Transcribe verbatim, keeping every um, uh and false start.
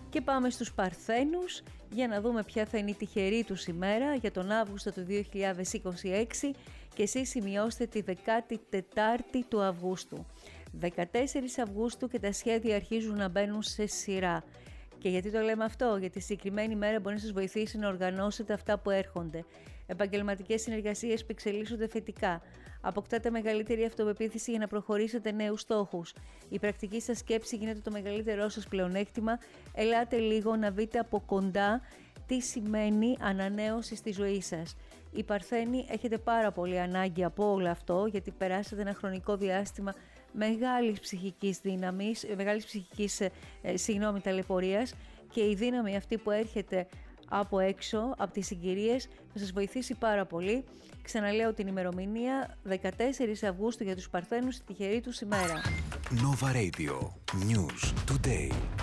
Και πάμε στους Παρθένους για να δούμε ποια θα είναι η τυχερή τους ημέρα για τον Αύγουστο του δύο χιλιάδες είκοσι έξι και εσείς σημειώστε τη δεκάτη τετάρτη του Αυγούστου. δεκατέσσερις Αυγούστου και τα σχέδια αρχίζουν να μπαίνουν σε σειρά. Και γιατί το λέμε αυτό? Γιατί η συγκεκριμένη μέρα μπορεί να σας βοηθήσει να οργανώσετε αυτά που έρχονται. Επαγγελματικές συνεργασίες που εξελίσσονται θετικά. Αποκτάτε μεγαλύτερη αυτοπεποίθηση για να προχωρήσετε νέους στόχους. Η πρακτική σας σκέψη γίνεται το μεγαλύτερό σας πλεονέκτημα. Ελάτε λίγο να δείτε από κοντά τι σημαίνει ανανέωση στη ζωή σας. Οι Παρθένοι έχετε πάρα πολύ ανάγκη από όλο αυτό, γιατί περάσατε ένα χρονικό διάστημα μεγάλης ψυχικής δύναμης, μεγάλης ψυχικής ε, συγγνώμη, ταλαιπωρίας, και η δύναμη αυτή που έρχεται από έξω, από τις συγκυρίες, θα σας βοηθήσει πάρα πολύ. Ξαναλέω την ημερομηνία, δεκατέσσερις Αυγούστου για τους Παρθένους, τη τυχερή τους ημέρα. Nova Radio News Today.